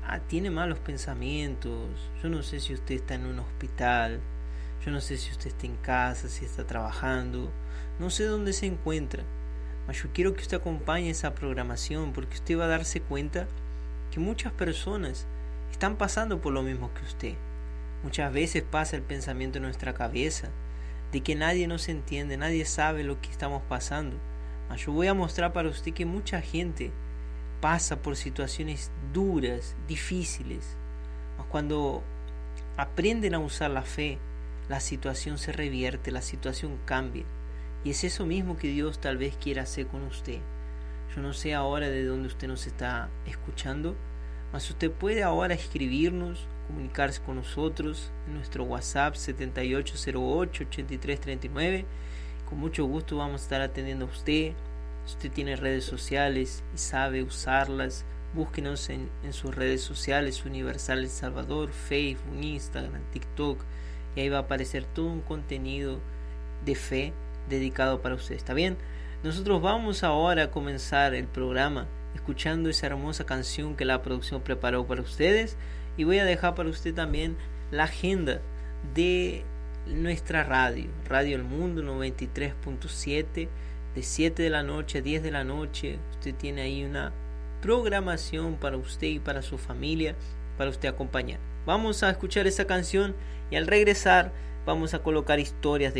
tiene malos pensamientos. Yo no sé si usted está en un hospital, yo no sé si usted está en casa, si está trabajando, no sé dónde se encuentra, mas yo quiero que usted acompañe esa programación, porque usted va a darse cuenta que muchas personas están pasando por lo mismo que usted. Muchas veces pasa el pensamiento en nuestra cabeza de que nadie nos entiende, nadie sabe lo que estamos pasando. Mas yo voy a mostrar para usted que mucha gente pasa por situaciones duras, difíciles. Mas cuando aprenden a usar la fe, la situación se revierte, la situación cambia. Y es eso mismo que Dios tal vez quiera hacer con usted. Yo no sé ahora de dónde usted nos está escuchando, mas usted puede ahora escribirnos, comunicarse con nosotros en nuestro WhatsApp 7808-8339. Con mucho gusto vamos a estar atendiendo a usted. Si usted tiene redes sociales y sabe usarlas, búsquenos en sus redes sociales: Universal El Salvador, Facebook, Instagram, TikTok, y ahí va a aparecer todo un contenido de fe dedicado para usted. ¿Está bien? Nosotros vamos ahora a comenzar el programa escuchando esa hermosa canción que la producción preparó para ustedes, y voy a dejar para usted también la agenda de nuestra radio El Mundo 93.7, de 7 de la noche a 10 de la noche. Usted tiene ahí una programación para usted y para su familia, para usted acompañar. Vamos a escuchar esa canción y al regresar vamos a colocar historias de